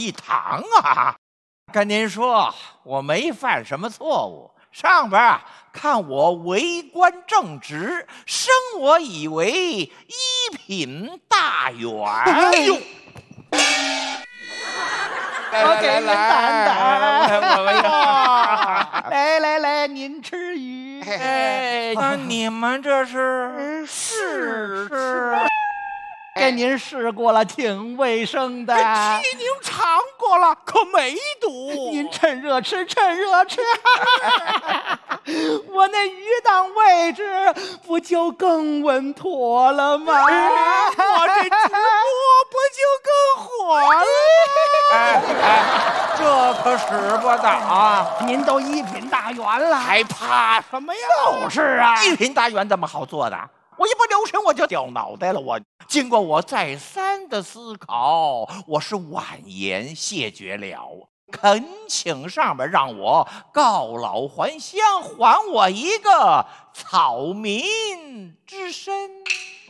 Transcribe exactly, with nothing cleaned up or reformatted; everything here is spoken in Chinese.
一堂啊！跟您说，我没犯什么错误。上边啊，看我为官正直，升我以为一品大员。哎呦！ 我给您担担， 我我来来来，您吃鱼。 哎，那你们这是试吃？ 给您试过了，挺卫生的。 替您尝过了，可没毒。 您趁热吃，趁热吃。我那鱼档位置不就更稳妥了吗？ 我这直播不就更火了？ 哎哎，这可使不得啊！ 您都一品大员了， 还怕什么呀？ 就是啊， 一品大员这么好做的？我一不留神我就掉脑袋了。我经过我再三的思考，我是婉言谢绝了，恳请上面让我告老还乡，还我一个草民之身。